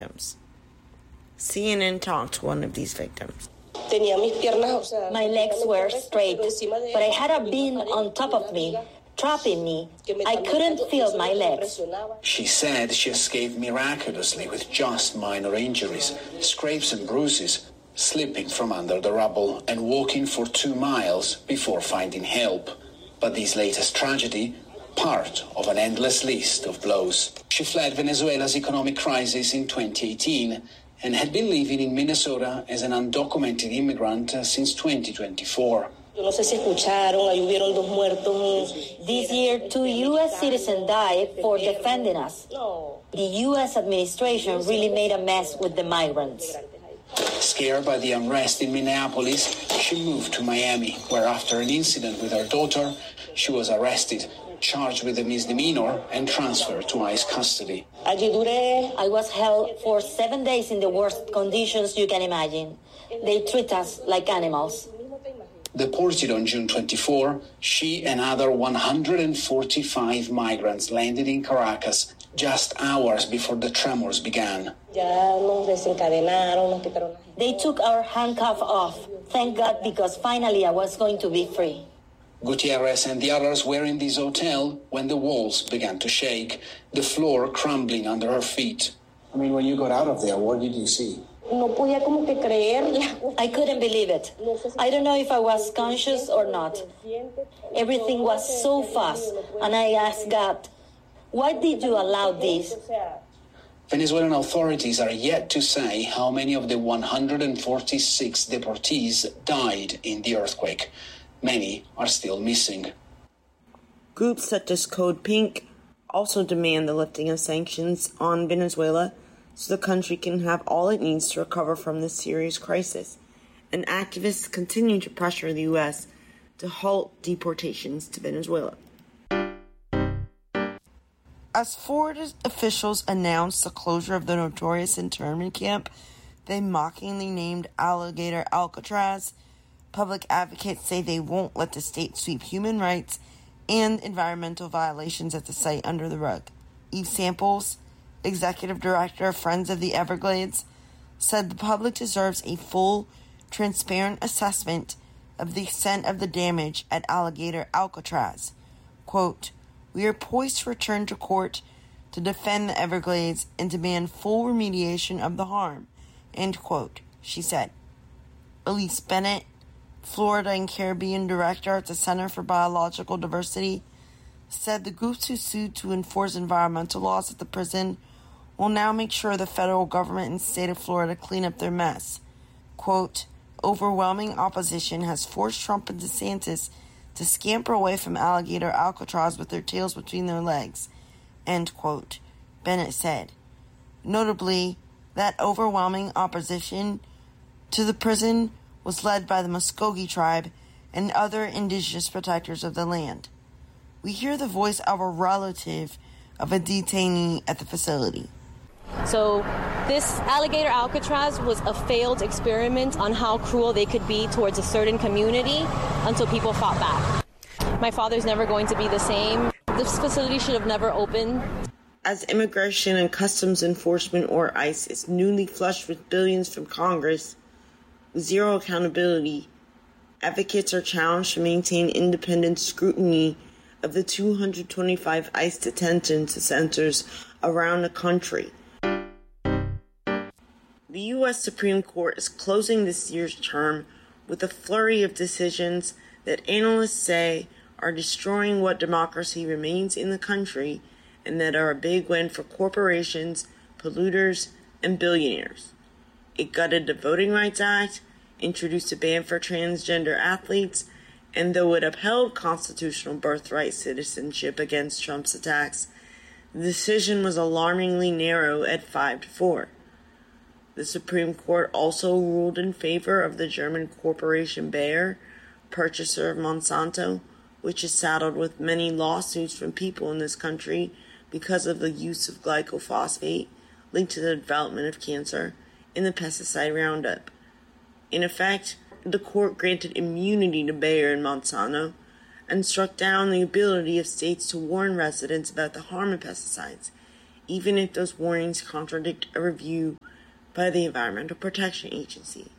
CNN talked to one of these victims. My legs were straight, but I had a beam on top of me, trapping me. I couldn't feel my legs. She said she escaped miraculously with just minor injuries, scrapes and bruises, slipping from under the rubble and walking for 2 miles before finding help. But this latest tragedy, part of an endless list of blows. She fled Venezuela's economic crisis in 2018 and had been living in Minnesota as an undocumented immigrant since 2024. This year, 2 U.S. citizens died for defending us. The U.S. administration really made a mess with the migrants. Scared by the unrest in Minneapolis, she moved to Miami, where after an incident with her daughter, she was arrested, charged with a misdemeanor, and transferred to ICE custody. I was held for 7 days in the worst conditions you can imagine. They treat us like animals. Deported on June 24, she and other 145 migrants landed in Caracas just hours before the tremors began. They took our handcuff off. Thank God, because finally I was going to be free. Gutierrez and the others were in this hotel when the walls began to shake, the floor crumbling under her feet. I mean, when you got out of there, what did you see? I couldn't believe it. I don't know if I was conscious or not. Everything was so fast, and I asked God, why did you allow this? Venezuelan authorities are yet to say how many of the 146 deportees died in the earthquake. Many are still missing. Groups such as Code Pink also demand the lifting of sanctions on Venezuela so the country can have all it needs to recover from this serious crisis. And activists continue to pressure the U.S. to halt deportations to Venezuela. As Florida officials announced the closure of the notorious internment camp they mockingly named Alligator Alcatraz, public advocates say they won't let the state sweep human rights and environmental violations at the site under the rug. Eve Samples, executive director of Friends of the Everglades, said the public deserves a full, transparent assessment of the extent of the damage at Alligator Alcatraz. Quote, "We are poised to return to court to defend the Everglades and demand full remediation of the harm," end quote, she said. Elise Bennett, Florida and Caribbean director at the Center for Biological Diversity, said the groups who sued to enforce environmental laws at the prison will now make sure the federal government and state of Florida clean up their mess. Quote, "Overwhelming opposition has forced Trump and DeSantis to scamper away from Alligator Alcatraz with their tails between their legs," end quote, Bennett said. Notably, that overwhelming opposition to the prison was led by the Muskogee tribe and other indigenous protectors of the land. We hear the voice of a relative of a detainee at the facility. So this Alligator Alcatraz was a failed experiment on how cruel they could be towards a certain community until people fought back. My father's never going to be the same. This facility should have never opened. As Immigration and Customs Enforcement, or ICE, is newly flushed with billions from Congress, with zero accountability, advocates are challenged to maintain independent scrutiny of the 225 ICE detention centers around the country. The U.S. Supreme Court is closing this year's term with a flurry of decisions that analysts say are destroying what democracy remains in the country and that are a big win for corporations, polluters, and billionaires. It gutted the Voting Rights Act, introduced a ban for transgender athletes, and though it upheld constitutional birthright citizenship against Trump's attacks, the decision was alarmingly narrow at 5-4. The Supreme Court also ruled in favor of the German corporation Bayer, purchaser of Monsanto, which is saddled with many lawsuits from people in this country because of the use of glyphosate linked to the development of cancer in the pesticide Roundup. In effect, the court granted immunity to Bayer and Monsanto and struck down the ability of states to warn residents about the harm of pesticides, even if those warnings contradict a review by the Environmental Protection Agency.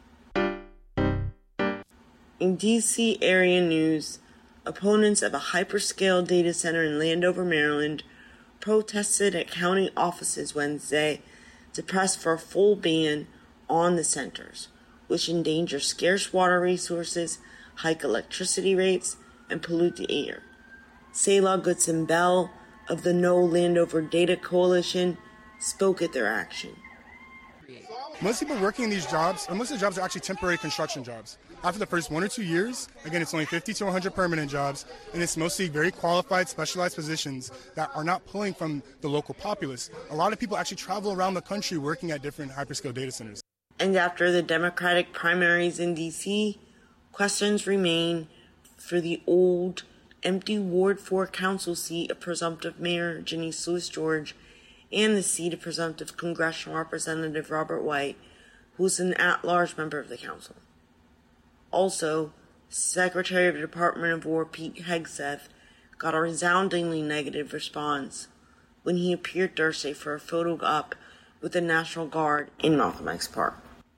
In D.C. area news, opponents of a hyperscale data center in Landover, Maryland, protested at county offices Wednesday to press for a full ban on the centers, which endanger scarce water resources, hike electricity rates, and pollute the air. Selah Goodson Bell of the No Landover Data Coalition spoke at their action. Most people working in these jobs, or most of the jobs are actually temporary construction jobs. After the first 1 or 2 years, again, it's only 50 to 100 permanent jobs, and it's mostly very qualified, specialized positions that are not pulling from the local populace. A lot of people actually travel around the country working at different hyperscale data centers. And after the Democratic primaries in D.C., questions remain for the old, empty Ward 4 council seat of presumptive Mayor Janice Lewis George and the seat of presumptive Congressional Representative Robert White, who is an at-large member of the council. Also, Secretary of the Department of War Pete Hegseth got a resoundingly negative response when he appeared Thursday for a photo op with the National Guard in Malcolm X Park.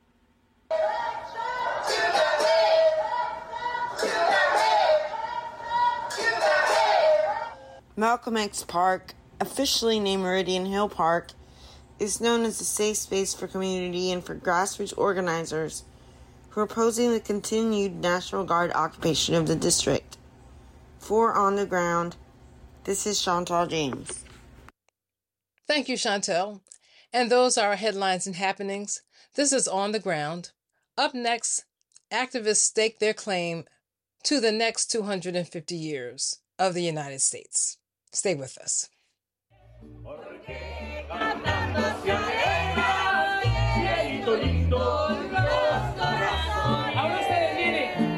Malcolm X Park, officially named Meridian Hill Park, is known as a safe space for community and for grassroots organizers who are opposing the continued National Guard occupation of the district. For On the Ground, this is Chantal James. Thank you, Chantal. And those are our headlines and happenings. This is On the Ground. Up next, activists stake their claim to the next 250 years of the United States. Stay with us. Porque cantando se alegra, cielito lindo.